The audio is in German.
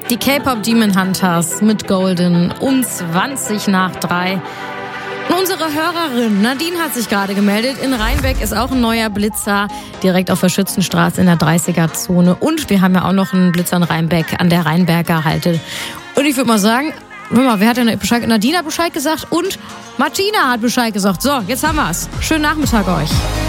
Die K-Pop Demon Hunters mit Golden um 3:20. Und unsere Hörerin Nadine hat sich gerade gemeldet. In Rheinbeck ist auch ein neuer Blitzer, direkt auf der Schützenstraße in der 30er-Zone. Und wir haben ja auch noch einen Blitzer in Rheinbeck an der Rheinberger Halte. Und ich würde mal sagen, wer hat denn Bescheid? Nadine hat Bescheid gesagt und Martina hat Bescheid gesagt. So, jetzt haben wir's. Schönen Nachmittag euch.